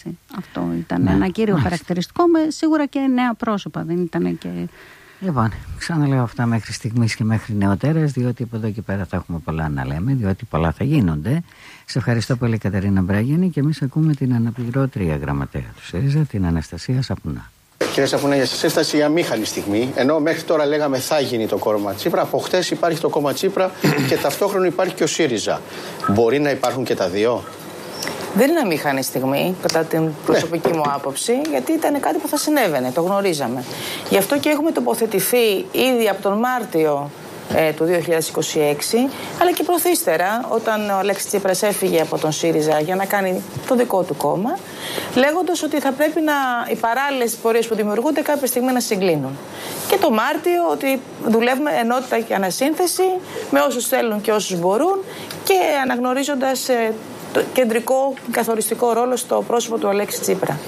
Έτσι. Αυτό ήταν ένα κύριο χαρακτηριστικό, με σίγουρα και νέα πρόσωπα. Δεν ήταν και... Λοιπόν, ξαναλέω αυτά μέχρι στιγμής και μέχρι νεοτέρας, διότι από εδώ και πέρα θα έχουμε πολλά να λέμε, διότι πολλά θα γίνονται. Σε ευχαριστώ πολύ, Κατερίνα Μπράγιανη, και εμείς ακούμε την αναπληρώτρια γραμματέα του ΣΥΡΙΖΑ, την Αναστασία Σαπουνά. Κύριε Σαπουνά, για σας έφτασε η αμήχανη στιγμή. Ενώ μέχρι τώρα λέγαμε θα γίνει το κόμμα Τσίπρα, από χτες υπάρχει το κόμμα Τσίπρα και ταυτόχρονα υπάρχει και ο ΣΥΡΙΖΑ. Μπορεί να υπάρχουν και τα δύο? Δεν είναι αμήχανη στιγμή, κατά την προσωπική μου άποψη, γιατί ήταν κάτι που θα συνέβαινε, το γνωρίζαμε. Γι' αυτό και έχουμε τοποθετηθεί ήδη από τον Μάρτιο του 2026, αλλά και προθύστερα, όταν ο Αλέξης Τσίπρας έφυγε από τον ΣΥΡΙΖΑ για να κάνει το δικό του κόμμα, λέγοντας ότι θα πρέπει οι παράλληλες πορείες που δημιουργούνται κάποια στιγμή να συγκλίνουν. Και το Μάρτιο ότι δουλεύουμε ενότητα και ανασύνθεση με όσους θέλουν και όσους μπορούν και αναγνωρίζοντας το κεντρικό καθοριστικό ρόλο στο πρόσωπο του Αλέξη Τσίπρα.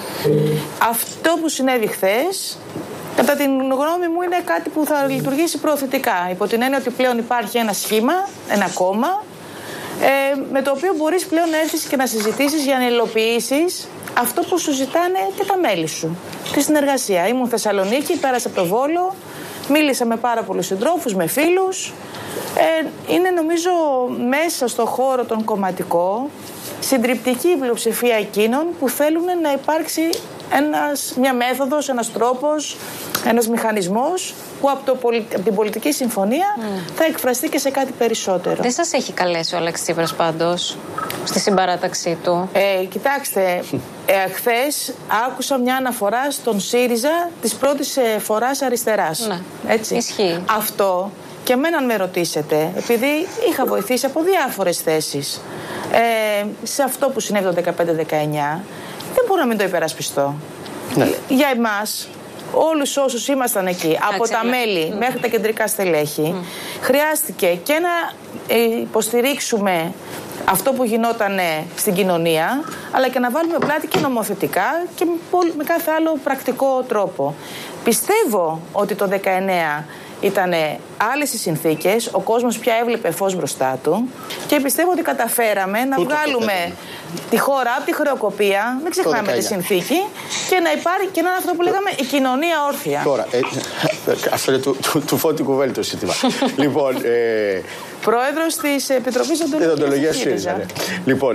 Αυτό που συνέβη χθες, κατά την γνώμη μου, είναι κάτι που θα λειτουργήσει προωθητικά. Υπό την έννοια ότι πλέον υπάρχει ένα σχήμα, ένα κόμμα, με το οποίο μπορείς πλέον να έρθεις και να συζητήσεις για να υλοποιήσεις αυτό που σου ζητάνε και τα μέλη σου. Τη συνεργασία. Ήμουν Θεσσαλονίκη, πέρασα από το Βόλο, μίλησα με πάρα πολλούς συντρόφους, με φίλους. Είναι νομίζω μέσα στο χώρο τον κομματικό συντριπτική πλειοψηφία εκείνων που θέλουν να υπάρξει μια μέθοδος, ένας τρόπος, ένας μηχανισμός που από την πολιτική συμφωνία θα εκφραστεί και σε κάτι περισσότερο. Δεν σας έχει καλέσει ο Αλέξης Τσίπρας πάντως στη συμπαράταξή του? Κοιτάξτε, χθες άκουσα μια αναφορά στον ΣΥΡΙΖΑ της πρώτης φοράς αριστεράς. Ναι, έτσι. Ισχύει. Αυτό και εμένα αν με ρωτήσετε, επειδή είχα βοηθήσει από διάφορες θέσεις σε αυτό που συνέβη το 15-19, δεν μπορώ να μην το υπερασπιστώ. Ναι. Για εμάς, όλους όσους ήμασταν εκεί, από τα μέλη μέχρι τα κεντρικά στελέχη, χρειάστηκε και να υποστηρίξουμε αυτό που γινόταν στην κοινωνία, αλλά και να βάλουμε πλάτη και νομοθετικά και με κάθε άλλο πρακτικό τρόπο. Πιστεύω ότι το 19 ήταν άλλες οι συνθήκες, ο κόσμος πια έβλεπε φως μπροστά του και πιστεύω ότι καταφέραμε να βγάλουμε τη χώρα από τη χρεοκοπία, μην ξεχνάμε τη συνθήκη, και να υπάρχει και να είναι αυτό που λέγαμε η κοινωνία όρθια. Τώρα, αυτό είναι του Φώτη Κουβέλη το σύστημα. Λοιπόν, Πρόεδρος της Επιτροπής Οντολογίας ΣΥΡΙΖΑ. Λοιπόν,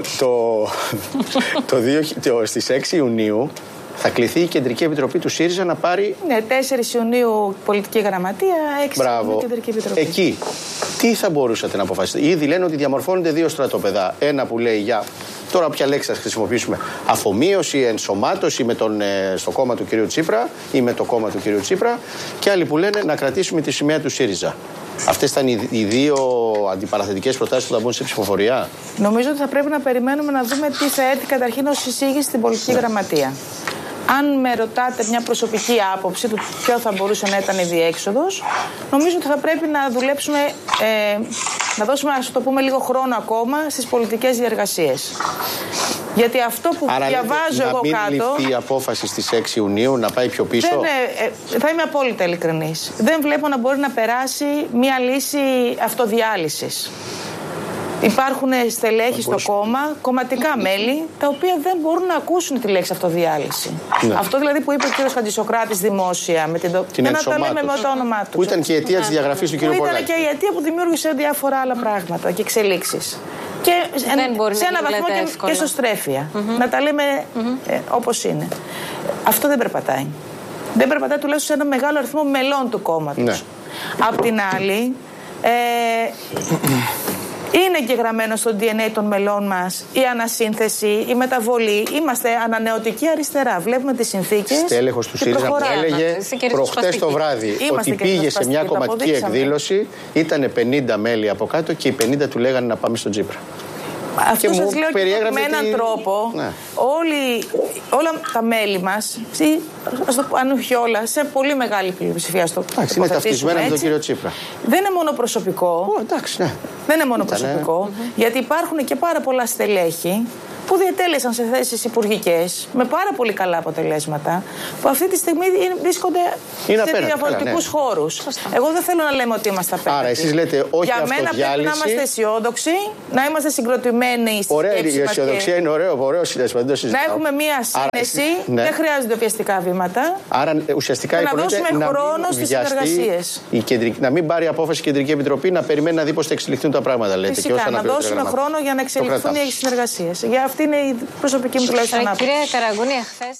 στις 6 Ιουνίου θα κληθεί η Κεντρική Επιτροπή του ΣΥΡΙΖΑ να πάρει... Ναι, 4 Ιουνίου πολιτική γραμματεία, 6 Ιουνίου Κεντρική Επιτροπή. Εκεί, τι θα μπορούσατε να αποφασίσετε? Ήδη λένε ότι διαμορφώνονται δύο στρατόπεδα. Ένα που λέει για, τώρα ποια λέξη θα χρησιμοποιήσουμε, αφομοίωση, ενσωμάτωση στο κόμμα του κ. Τσίπρα ή με το κόμμα του κ. Τσίπρα, και άλλοι που λένε να κρατήσουμε τη σημαία του ΣΥΡΙΖΑ. Αυτές ήταν οι δύο αντιπαραθετικές προτάσεις που θα μπουν σε ψηφοφορία. Νομίζω ότι θα πρέπει να περιμένουμε να δούμε τι θα έρθει καταρχήν ως εισήγηση στην πολιτική γραμματεία. Αν με ρωτάτε μια προσωπική άποψη του ποιο θα μπορούσε να ήταν η διέξοδος, νομίζω ότι θα πρέπει να δουλέψουμε, να δώσουμε, ας το πούμε, λίγο χρόνο ακόμα στις πολιτικές διεργασίες. Γιατί αυτό που διαβάζω εγώ κάτω... Να μην ληφθεί η απόφαση στις 6 Ιουνίου, να πάει πιο πίσω. Θα είμαι απόλυτα ειλικρινής. Δεν βλέπω να μπορεί να περάσει μια λύση αυτοδιάλυσης. Υπάρχουν στελέχη στο κόμμα, κομματικά μέλη, τα οποία δεν μπορούν να ακούσουν τη λέξη αυτοδιάλυση. Ναι. Αυτό δηλαδή που είπε ο κ. Χατζησοκράτης δημόσια, με την να τα λέμε με το όνομά του. Που ήταν και η αιτία της διαγραφής του κ. Πολάκη. Που ήταν και η αιτία που δημιούργησε διάφορα άλλα πράγματα και εξελίξεις. Και σε ένα βαθμό και εσωστρέφεια. Να τα λέμε όπως είναι. Αυτό δεν περπατάει. Δεν περπατάει τουλάχιστον σε ένα μεγάλο αριθμό μελών του κόμματος. Ναι. Απ' την άλλη... είναι και γραμμένο στο DNA των μελών μας η ανασύνθεση, η μεταβολή. Είμαστε ανανεωτική αριστερά. Βλέπουμε τις συνθήκες. Στέλεχος του ΣΥΡΙΖΑ που έλεγε προχτές το βράδυ ότι πήγε σε μια κομματική εκδήλωση, ήταν 50 μέλη από κάτω και οι 50 του λέγανε να πάμε στον Τσίπρα. Αυτό σας λέω και με έναν τρόπο, ναι. Όλα τα μέλη μας, ας το αν όχι όλα, σε πολύ μεγάλη πλειοψηφία στο είναι ταυτισμένα με τον κύριο Τσίπρα. Δεν είναι μόνο προσωπικό. Εντάξει, ναι. Δεν είναι μόνο προσωπικό, γιατί υπάρχουν και πάρα πολλά στελέχη που διετέλεσαν σε θέσεις υπουργικές με πάρα πολύ καλά αποτελέσματα, που αυτή τη στιγμή βρίσκονται σε διαφορετικούς χώρους. Εγώ δεν θέλω να λέμε ότι είμαστε απέναντι. Άρα εσείς λέτε όχι για μένα πρέπει να είμαστε αισιόδοξοι, να είμαστε συγκροτημένοι στη σκέψη η μας. αισιοδοξία είναι ωραίο συνέστημα. Να έχουμε μία σύνεση, δεν χρειάζονται βιαστικά βήματα. Άρα ουσιαστικά να δώσουμε χρόνο στις συνεργασίες. Να μην πάρει απόφαση η Κεντρική Επιτροπή, να περιμένει να δει πώς θα εξελιχθούν τα πράγματα, λέτε. Φυσικά, να δώσουμε χρόνο για να εξελιχθούν οι συνεργασίες. Για αυτή είναι η προσωπική μου τουλάχιστον άποψη. Κυρία Καραγκούνη, χθες.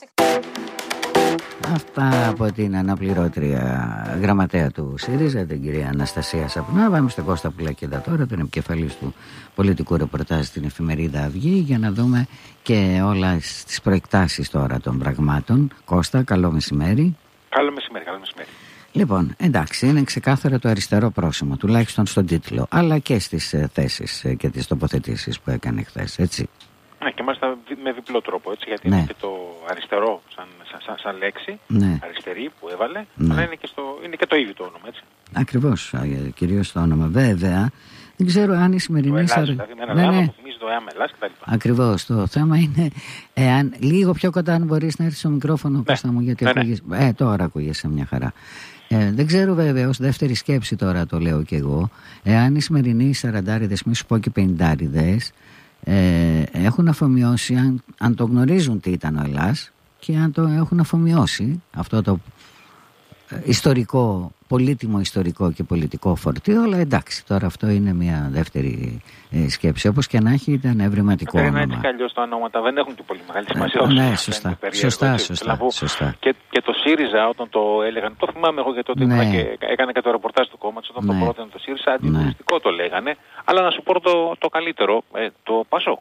Αυτά από την αναπληρώτρια γραμματέα του ΣΥΡΙΖΑ, την κυρία Αναστασία Σαπνά. Πάμε στον Κώστα Πουλακίδα τώρα, τον επικεφαλής του πολιτικού ρεπορτάζ στην εφημερίδα Αυγή, για να δούμε και όλα τις προεκτάσεις τώρα των πραγμάτων. Κώστα, καλό μεσημέρι. Καλό μεσημέρι, καλό μεσημέρι. Λοιπόν, εντάξει, είναι ξεκάθαρο το αριστερό πρόσημο, τουλάχιστον στον τίτλο, αλλά και στις θέσεις και τις τοποθετήσεις που έκανε χθες, έτσι. Ναι, και μάλιστα με διπλό τρόπο, έτσι, γιατί είναι και το αριστερό σαν λέξη, αριστερή που έβαλε, αλλά είναι και το ίδιο το όνομα, έτσι. Ακριβώς, κυρίως το όνομα. Βέβαια, δεν ξέρω αν η σημερινή... Το Ελλάς, δηλαδή με ένα γράμμα που θυμίζει το ΕΑΜ Ελλάς κτλ. Ακριβώς, το θέμα είναι εάν λίγο πιο κοντά, αν μπορείς να έρθεις στο μικρόφωνο, Κώστα μου, γιατί τώρα ακούγεσαι μια χαρά. Δεν ξέρω βέβαια, ως δεύτερη σκέψη τώρα το λέω κι εγώ, εάν οι σημερινοί 40'ριδες, μη σου πω και 50'ριδες, έχουν αφομοιώσει, αν το γνωρίζουν τι ήταν ο Ελλάς και αν το έχουν αφομοιώσει αυτό το ιστορικό, πολύτιμο ιστορικό και πολιτικό φορτίο, αλλά εντάξει, τώρα αυτό είναι μια δεύτερη σκέψη. Όπως και να έχει, ήταν ευρηματικό όνομα. Έτσι κι αλλιώς τα ονόματα δεν έχουν και πολύ μεγάλη σημασία. Ναι, σωστά. Και το ΣΥΡΙΖΑ, όταν το έλεγαν, το θυμάμαι εγώ γιατί τότε έκανε και το ρεπορτάζ του κόμματος, όταν το πρότεινε το ΣΥΡΙΖΑ, αντικομιστικό το λέγανε. Αλλά να σου πω το καλύτερο, το ΠΑΣΟΚ.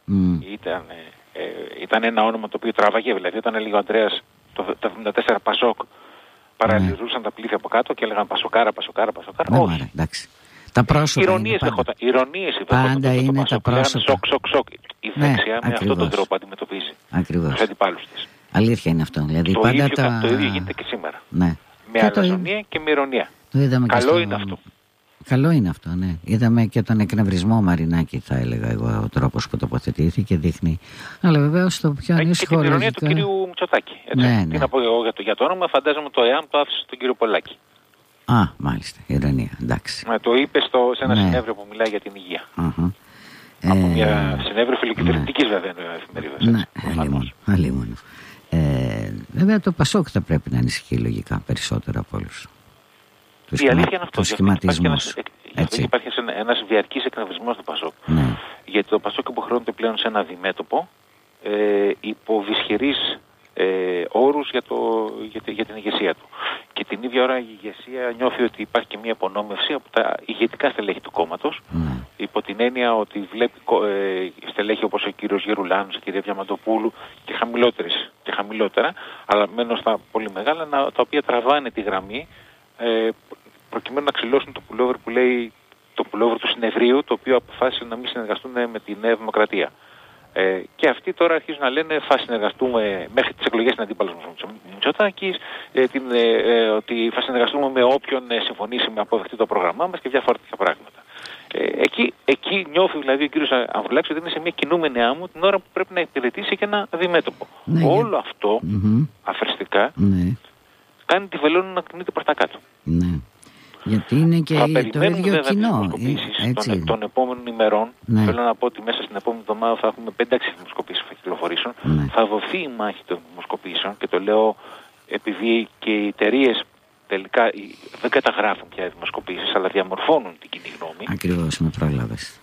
Ήταν ένα όνομα το οποίο τράβαγε, δηλαδή όταν έλεγε ο Ανδρέας το 74 ΠΑΣΟΚ, παραλυρούσαν τα πλήθη από κάτω και έλεγαν Πασοκάρα. Όχι. Εντάξει. Τα πρόσωπα ηρωνίες πάντα είναι τα πρόσωπα. Σοκ. Η δεξιά με αυτόν τον τρόπο αντιμετωπίζει τους αντιπάλους της. Αλήθεια είναι αυτό. Δηλαδή, το ίδιο γίνεται και σήμερα. Ναι. Με αλαζονία και με ηρωνία. Καλό είναι αυτό. Καλό είναι αυτό, ναι. Είδαμε και τον εκνευρισμό Μαρινάκη, θα έλεγα εγώ, ο τρόπος που τοποθετήθηκε δείχνει. Αλλά βεβαίως το πιο ανήσυχο. Και την ηρωνία του κυρίου Μητσοτάκη. Ναι. Τι να πω εγώ για το όνομα, φαντάζομαι το ΕΑΜ το άφησε στον κύριο Πολάκη. Α, μάλιστα, ηρωνία, εντάξει. Το είπε σε ένα συνέδριο που μιλάει για την υγεία. Από μια συνέδριο φιλοκυβερνητικής βέβαια εφημερίδας. Ναι, αλλήμον. Βέβαια το ΠΑΣΟΚ θα πρέπει να ανησυχεί λογικά περισσότερο από όλους. Η αλήθεια είναι αυτό. Υπάρχει ένας διαρκής εκνευρισμός του ΠΑΣΟΚ. Γιατί το ΠΑΣΟΚ υποχρεώνεται πλέον σε ένα διμέτωπο υπό δυσχερείς όρους για την ηγεσία του. Και την ίδια ώρα η ηγεσία νιώθει ότι υπάρχει και μια απονόμευση από τα ηγετικά στελέχη του κόμματος, υπό την έννοια ότι βλέπει στελέχη όπως ο κύριος Γερουλάνος, η κυρία Διαμαντοπούλου και χαμηλότερα, αλλά μένω στα πολύ μεγάλα, τα οποία τραβάνε τη γραμμή προκειμένου να ξυλώσουν το πουλόβερ που λέει το πουλόβερ του συνεδρίου, το οποίο αποφάσισε να μην συνεργαστούν με τη Νέα Δημοκρατία. Και αυτοί τώρα αρχίζουν να λένε θα συνεργαστούμε μέχρι τις εκλογές στην αντίπαλος Μητσοτάκης, ότι θα συνεργαστούμε με όποιον συμφωνήσει με αποδεχτεί το πρόγραμμά μας και διάφορα τέτοια πράγματα. Εκεί νιώθει δηλαδή ο κύριος Ανδρουλάκης ότι είναι σε μια κινούμενη άμμο την ώρα που πρέπει να υπηρετήσει και ένα διμέτωπο. Όλο αυτό αφρεστικά κάνει τη βελόνα να κινείται προς τα κάτω. Γιατί είναι και το ίδιο κοινό. Των επόμενων ημερών, θέλω να πω ότι μέσα στην επόμενη εβδομάδα θα έχουμε 5-6 δημοσκοπήσεις που θα κυκλοφορήσουν. Θα δοθεί η μάχη των δημοσκοπήσεων και το λέω επειδή και οι εταιρείες τελικά δεν καταγράφουν πια δημοσκοπήσεις, αλλά διαμορφώνουν την κοινή γνώμη. Ακριβώς, με πρόλαβες.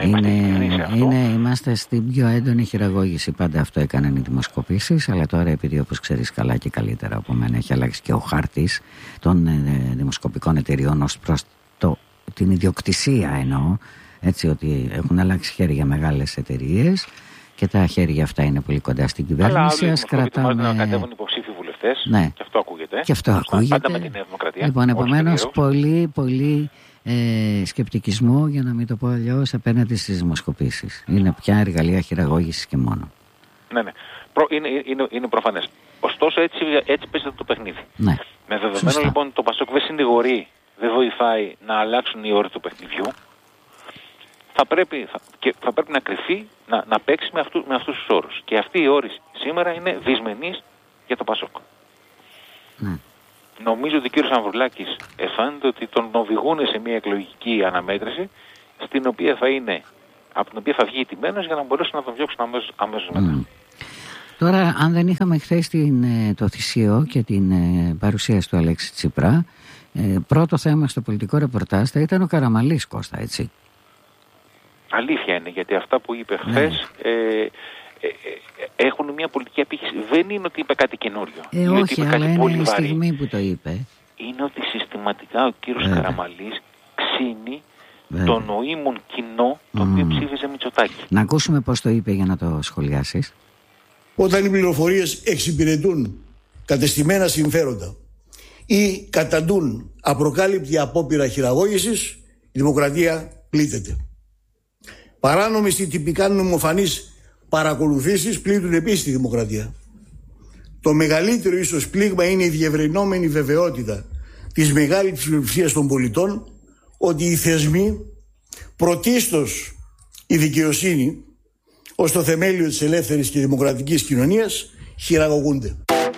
Είμαστε στην πιο έντονη χειραγώγηση. Πάντα αυτό έκαναν οι δημοσκοπήσεις, αλλά τώρα επειδή όπως ξέρεις καλά και καλύτερα από μένα έχει αλλάξει και ο χάρτης των δημοσκοπικών εταιριών ως προς την ιδιοκτησία εννοώ, έτσι ότι έχουν αλλάξει χέρια μεγάλες εταιρείες και τα χέρια αυτά είναι πολύ κοντά στην κυβέρνηση. Ας κρατάμε να κατέβουν υποψήφιοι βουλευτές. Και αυτό ακούγεται. Πάντα με την Νέα Δημοκρατία. Λοιπόν, επομένως πολύ σκεπτικισμό, για να μην το πω αλλιώς, απέναντι στις δημοσκοπήσεις. Είναι πια εργαλεία χειραγώγησης και μόνο. Ναι. Είναι προφανές. Ωστόσο έτσι παίζεται το παιχνίδι. Με δεδομένο λοιπόν ότι το ΠΑΣΟΚ δεν συνηγορεί, δεν βοηθάει να αλλάξουν οι όροι του παιχνιδιού, θα πρέπει να κρυφεί, να παίξει με αυτούς τους όρους. Και αυτοί οι όροι σήμερα είναι δυσμενείς για το ΠΑΣΟΚ. Νομίζω ότι ο κύριος Ανδρουλάκης αισθάνεται ότι τον οδηγούν σε μια εκλογική αναμέτρηση από την οποία θα βγει τιμένος για να μπορέσουν να τον διώξουν αμέσως μετά. Τώρα, αν δεν είχαμε χθες το θυσίο και την παρουσίαση του Αλέξη Τσίπρα, πρώτο θέμα στο πολιτικό ρεπορτάζ θα ήταν ο Καραμανλής, Κώστα, έτσι. Αλήθεια είναι, γιατί αυτά που είπε χθες έχουν μια πολιτική απήχηση. Δεν είναι ότι είπε κάτι καινούριο. Όχι, αλλά είναι η στιγμή που το είπε. Είναι ότι συστηματικά ο κύριος Καραμανλής ξύνει το νοήμων κοινό το οποίο ψήφιζε Μητσοτάκη. Να ακούσουμε πώς το είπε για να το σχολιάσεις. Όταν οι πληροφορίες εξυπηρετούν κατεστημένα συμφέροντα ή καταντούν απροκάλυπτη απόπειρα χειραγώγησης, η δημοκρατία πλήττεται. Παράνομες ή τυπικά νομοφανείς παρακολουθήσεις πλήττουν επίσης τη δημοκρατία. Το μεγαλύτερο ίσως πλήγμα είναι η διευρυνόμενη βεβαιότητα της μεγάλης πλειοψηφίας των πολιτών ότι οι θεσμοί, πρωτίστως η δικαιοσύνη, ως το θεμέλιο της ελεύθερης και δημοκρατικής κοινωνίας, χειραγωγούνται.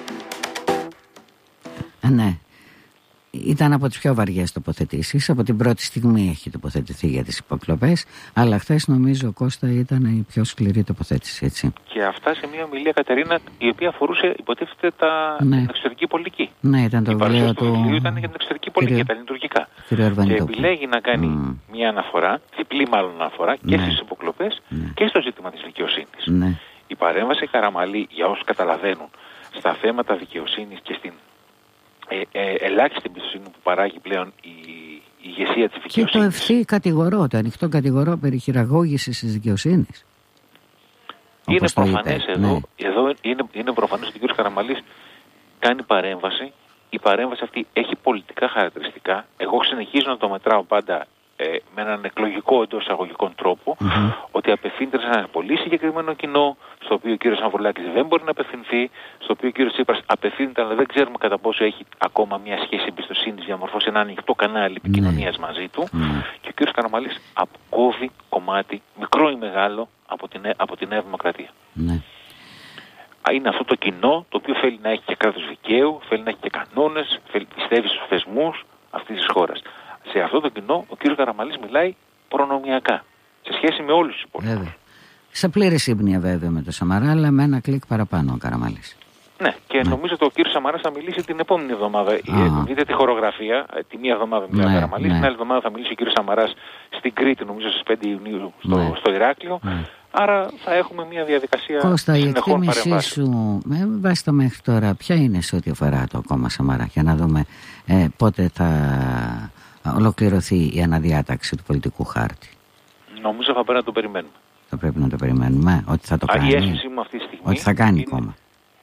Ναι. Ήταν από τις πιο βαριές τοποθετήσεις. Από την πρώτη στιγμή έχει τοποθετηθεί για τις υποκλοπές, αλλά χθες νομίζω, Κώστα, ήταν η πιο σκληρή τοποθέτηση, έτσι. Και αυτά σε μια ομιλία, Κατερίνα, η οποία αφορούσε, υποτίθεται, την εξωτερική πολιτική. Ναι, ήταν το βιβλίο του. Ήταν για την εξωτερική πολιτική, για τα λειτουργικά. Και επιλέγει να κάνει μια αναφορά, διπλή μάλλον αναφορά, και στις υποκλοπές και στο ζήτημα της δικαιοσύνης. Η παρέμβαση Καραμανλή, για όσους καταλαβαίνουν, στα θέματα δικαιοσύνης και στην ελάχιστη εμπιστοσύνη που παράγει πλέον η ηγεσία της δικαιοσύνης. Και το ευθύ κατηγορώ, το ανοιχτό κατηγορώ περί χειραγώγησης της δικαιοσύνης. Είναι προφανές εδώ είναι προφανές ότι ο κ. Καραμανλής κάνει παρέμβαση. Η παρέμβαση αυτή έχει πολιτικά χαρακτηριστικά. Εγώ συνεχίζω να το μετράω πάντα με έναν εκλογικό εντός εισαγωγικών τρόπο, ότι απευθύνεται σε ένα πολύ συγκεκριμένο κοινό, στο οποίο ο κύριος Ανδρουλάκης δεν μπορεί να απευθυνθεί, στο οποίο ο κύριος Τσίπρας απευθύνεται, αλλά δεν ξέρουμε κατά πόσο έχει ακόμα μια σχέση εμπιστοσύνης, διαμορφώσει ένα ανοιχτό κανάλι επικοινωνίας μαζί του, και ο κύριος Καραμανλής αποκόβει κομμάτι, μικρό ή μεγάλο, από τη Νέα Δημοκρατία. Είναι αυτό το κοινό το οποίο θέλει να έχει και κράτος δικαίου, θέλει να έχει και κανόνες, πιστεύει στους θεσμούς αυτής της χώρας. Σε αυτό το κοινό ο κύριος Καραμανλής μιλάει προνομιακά σε σχέση με όλους τους υπόλοιπους. Σε πλήρη σύμπνοια βέβαια με τον Σαμαρά, αλλά με ένα κλικ παραπάνω ο Καραμανλής. Ναι, και νομίζω ότι ο κύριος Σαμαράς θα μιλήσει την επόμενη εβδομάδα. Δείτε τη χορογραφία. Τη μία εβδομάδα μιλάει ο Καραμανλής, την άλλη εβδομάδα θα μιλήσει ο κύριος Σαμαράς στην Κρήτη, νομίζω στις 5 Ιουνίου στο Ηράκλειο. Άρα θα έχουμε μια διαδικασία Κώστα, συνεχών παρεμβάσεων. η εκτίμησή σου, με βάση το μέχρι τώρα, ποια είναι σε ό,τι αφορά το κόμμα Σαμαρά, για να δούμε πότε θα ολοκληρωθεί η αναδιάταξη του πολιτικού χάρτη? Νομίζω θα πρέπει να το περιμένουμε. Θα πρέπει να το περιμένουμε, ότι θα το κάνει. Η αίσθησή μου αυτή τη στιγμή ότι θα κάνει κόμμα.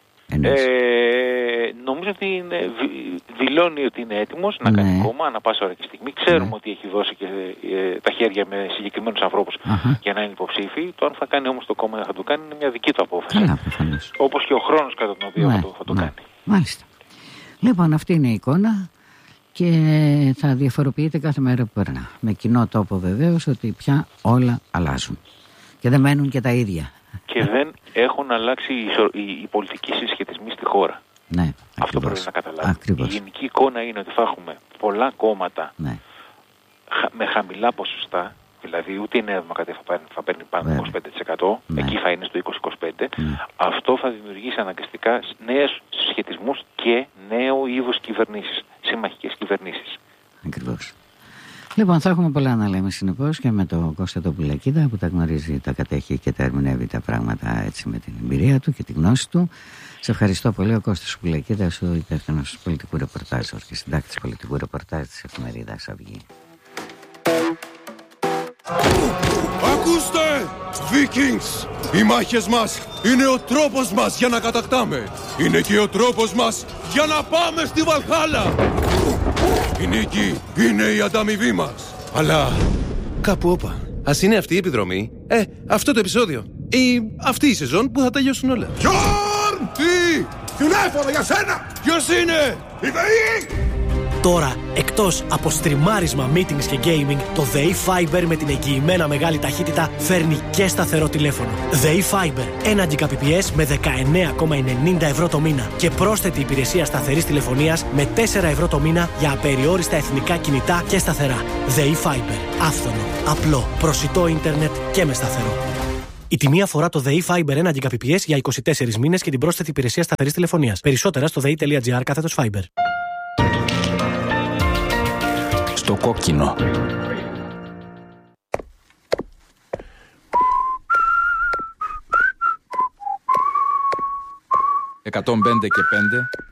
Νομίζω ότι δηλώνει ότι είναι έτοιμος να κάνει κόμμα ανά πάσα ώρα και στιγμή. Ξέρουμε ότι έχει δώσει και τα χέρια με συγκεκριμένους ανθρώπους για να είναι υποψήφοι. Το αν θα κάνει όμως το κόμμα θα το κάνει είναι μια δική του απόφαση. Όπως και ο χρόνος κατά τον οποίο θα το κάνει. Μάλιστα. Λοιπόν, αυτή είναι η εικόνα και θα διαφοροποιείται κάθε μέρα που περνά. Με κοινό τόπο βεβαίως ότι πια όλα αλλάζουν και δεν μένουν και τα ίδια. Και δεν έχουν αλλάξει οι πολιτικοί συσχετισμοί στη χώρα. Ναι, αυτό πρέπει να καταλάβουμε. Η γενική εικόνα είναι ότι θα έχουμε πολλά κόμματα με χαμηλά ποσοστά. Δηλαδή ούτε η Νέα Δημοκρατία θα παίρνει πάνω από 25%, εκεί θα είναι στο 20-25%. Αυτό θα δημιουργήσει αναγκαστικά νέους συσχετισμούς και νέο είδους κυβερνήσεις, συμμαχικές κυβερνήσεις. Ακριβώς. Λοιπόν, θα έχουμε πολλά να λέμε συνεπώς και με τον Κώστα τον Πουλακίδα, που τα γνωρίζει, τα κατέχει και τα ερμηνεύει τα πράγματα έτσι με την εμπειρία του και τη γνώση του. Σε ευχαριστώ πολύ. Ο Κώστας Πουλακίδας, ο υπεύθυνος πολιτικού ρεπορτάζ και συντάκτης πολιτικού ρεπορτάζ της εφημερίδας Αυγή. Ακούστε! Vikings! Οι μάχες μας είναι ο τρόπος μας για να κατακτάμε. Είναι και ο τρόπος μας για να πάμε στη Βαλχάλα. Η νίκη είναι η ανταμοιβή μας. Αλλά κάπου όπα. Ας είναι αυτή η επιδρομή, αυτό το επεισόδιο ή αυτή η σεζόν που θα τελειώσουν όλα. Γιόρν! Τι! Τηλέφωνο για σένα! Ποιος είναι? Η ΔΕΗ! Τώρα, εκτός εκτός από στριμάρισμα, meetings και gaming, το ΔΕΗ Fiber με την εγγυημένα μεγάλη ταχύτητα φέρνει και σταθερό τηλέφωνο. ΔΕΗ Fiber, 1 Gbps με 19,90 ευρώ το μήνα και πρόσθετη υπηρεσία σταθερής τηλεφωνίας με 4 ευρώ το μήνα για απεριόριστα εθνικά κινητά και σταθερά. ΔΕΗ Fiber, άφθονο, απλό, προσιτό ίντερνετ και με σταθερό. Η τιμή αφορά το ΔΕΗ Fiber 1 Gbps για 24 μήνες και την πρόσθετη υπηρεσία σταθερής τηλεφωνίας. Περισσότερα στο dei.gr/Fiber. Στο κόκκινο. 105 και 5.